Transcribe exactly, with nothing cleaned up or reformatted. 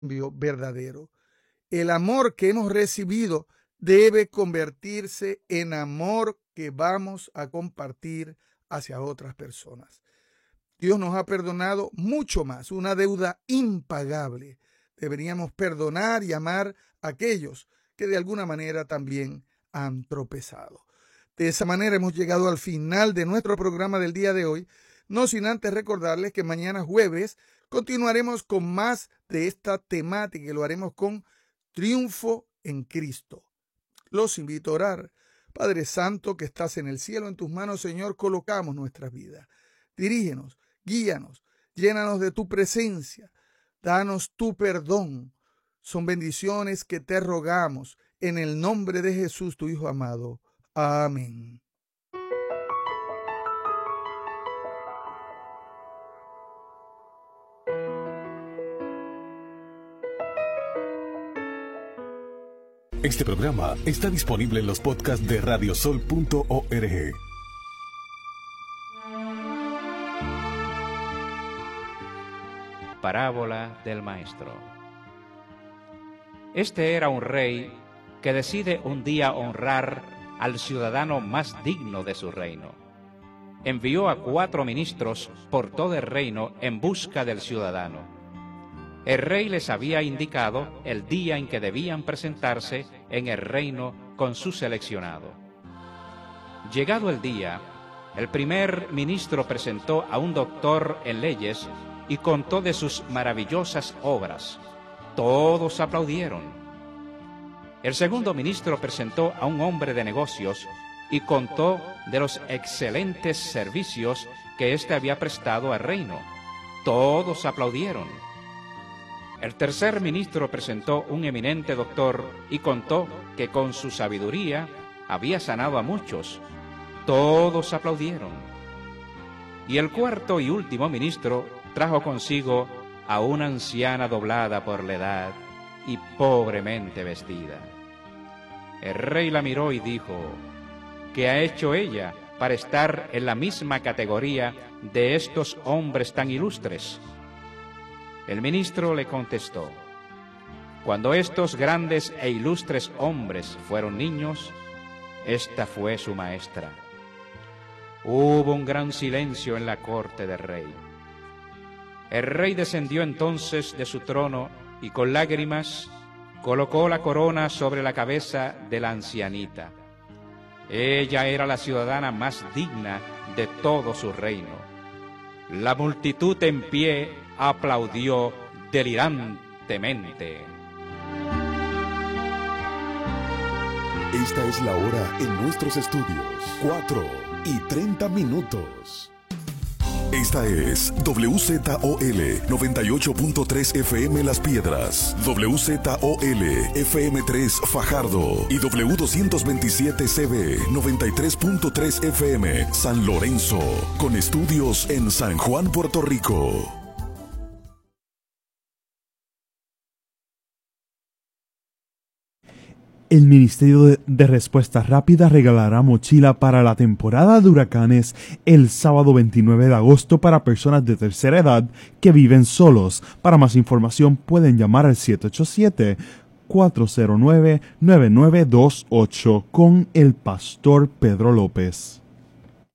verdadero. El amor que hemos recibido debe convertirse en amor que vamos a compartir hacia otras personas. Dios nos ha perdonado mucho más, una deuda impagable. Deberíamos perdonar y amar a aquellos que de alguna manera también han tropezado. De esa manera hemos llegado al final de nuestro programa del día de hoy, no sin antes recordarles que mañana jueves continuaremos con más de esta temática y lo haremos con Triunfo en Cristo. Los invito a orar. Padre Santo que estás en el cielo, en tus manos, Señor, colocamos nuestras vidas. Dirígenos, guíanos, llénanos de tu presencia, danos tu perdón. Son bendiciones que te rogamos en el nombre de Jesús, tu Hijo amado. Amén. Este programa está disponible en los podcasts de radiosol punto org. Parábola del Maestro. Este era un rey que decide un día honrar al ciudadano más digno de su reino. Envió a cuatro ministros por todo el reino en busca del ciudadano. El rey les había indicado el día en que debían presentarse en el reino con su seleccionado. Llegado el día, el primer ministro presentó a un doctor en leyes y contó de sus maravillosas obras. Todos aplaudieron. El segundo ministro presentó a un hombre de negocios y contó de los excelentes servicios que éste había prestado al reino. Todos aplaudieron. El tercer ministro presentó un eminente doctor y contó que con su sabiduría había sanado a muchos. Todos aplaudieron. Y el cuarto y último ministro trajo consigo a una anciana doblada por la edad y pobremente vestida. El rey la miró y dijo: ¿qué ha hecho ella para estar en la misma categoría de estos hombres tan ilustres? El ministro le contestó: cuando estos grandes e ilustres hombres fueron niños, esta fue su maestra. Hubo un gran silencio en la corte del rey. El rey descendió entonces de su trono y con lágrimas colocó la corona sobre la cabeza de la ancianita. Ella era la ciudadana más digna de todo su reino. La multitud en pie aplaudió delirantemente. Esta es la hora en nuestros estudios, cuatro y treinta minutos. Esta es W Z O L noventa y ocho punto tres F M Las Piedras, W Z O L F M tres Fajardo y W doscientos veintisiete C B noventa y tres punto tres F M San Lorenzo, con estudios en San Juan, Puerto Rico. El Ministerio de Respuesta Rápida regalará mochila para la temporada de huracanes el sábado veintinueve de agosto para personas de tercera edad que viven solos. Para más información pueden llamar al siete ocho siete, cuatro cero nueve, nueve nueve dos ocho con el pastor Pedro López.